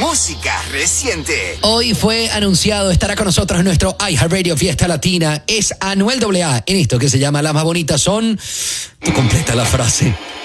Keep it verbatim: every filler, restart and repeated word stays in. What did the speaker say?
música reciente. Hoy fue anunciado, estará con nosotros en nuestro iHeartRadio Fiesta Latina. Es Anuel A A en esto que se llama Las Más Bonitas Son. Tú completa la frase.